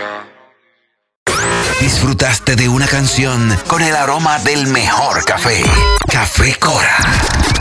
Disfrutaste de una canción con el aroma del mejor café. Café Cora.